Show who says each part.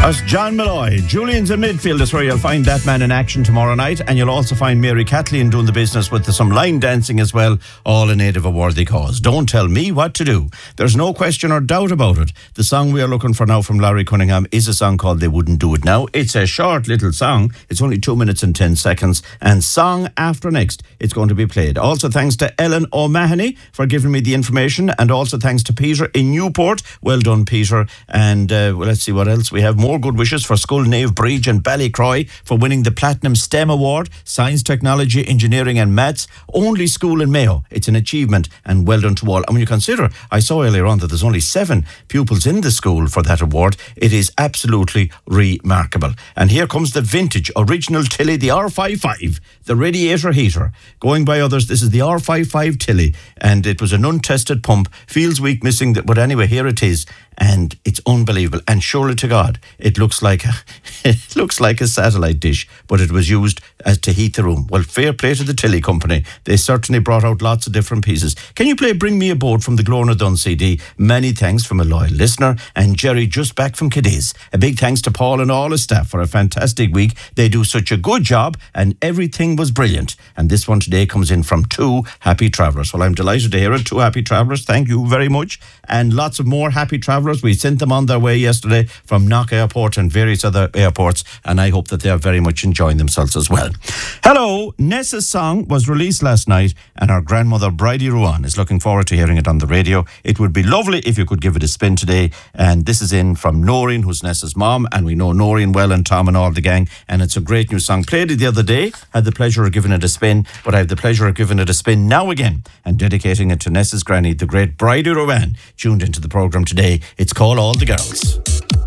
Speaker 1: That's John Malloy. Julian's in midfield. That's where you'll find that man in action tomorrow night. And you'll also find Mary Kathleen doing the business with some line dancing as well, all in aid of a worthy cause. Don't tell me what to do. There's no question or doubt about it. The song we are looking for now from Larry Cunningham is a song called They Wouldn't Do It Now. It's a short little song. It's only 2 minutes and 10 seconds. And song after next, it's going to be played. Also thanks to Ellen O'Mahony for giving me the information. And also thanks to Peter in Newport. Well done, Peter. And let's see what else we have. More good wishes for Scull, Nave, Bridge and Ballycroy for winning the Platinum STEM Award, Science, Technology, Engineering and Maths. Only school in Mayo. It's an achievement and well done to all. And when you consider, I saw earlier on that there's only 7 pupils in the school for that award, it is absolutely remarkable. And here comes the vintage original Tilly, the R55, the radiator heater. Going by others, this is the R55 Tilly, and it was an untested pump. Feels weak missing, but anyway, here it is. And it's unbelievable. And surely to God, it looks like a satellite dish, but it was used as to heat the room. Well, fair play to the Tilly company. They certainly brought out lots of different pieces. Can you play Bring Me a Boat from the Glorna Dunn CD? Many thanks from a loyal listener. And Jerry just back from Cadiz. A big thanks to Paul and all his staff for a fantastic week. They do such a good job and everything was brilliant. And this one today comes in from 2 happy travellers. Well, I'm delighted to hear it. 2 happy travellers. Thank you very much. And lots of more happy travellers. We sent them on their way yesterday from Knock Airport and various other airports, and I hope that they are very much enjoying themselves as well. Hello, Nessa's song was released last night, and our grandmother Bridie Ruan is looking forward to hearing it on the radio. It would be lovely if you could give it a spin today, and this is in from Noreen, who's Nessa's mom, and we know Noreen well and Tom and all the gang, and it's a great new song. Played it the other day, had the pleasure of giving it a spin, but I have the pleasure of giving it a spin now again, and dedicating it to Nessa's granny, the great Bridie Ruan, tuned into the programme today. It's called All the Girls.